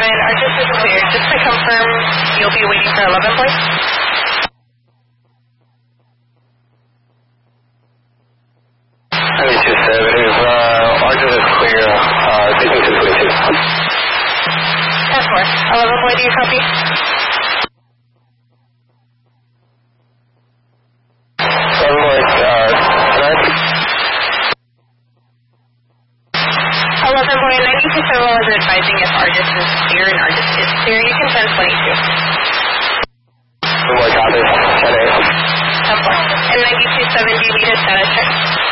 and Argus is clear. Just to confirm, you'll be waiting for 11 points? If Argus is clear, taking to 22. 10-4. 11 point, do you copy? 11 point, correct? 11 point, 92 Civil is advising if Argus is clear and Argus is clear, you can send 22. 2 more copy, 10-8. 10-4. And 92-7, do you need a status check?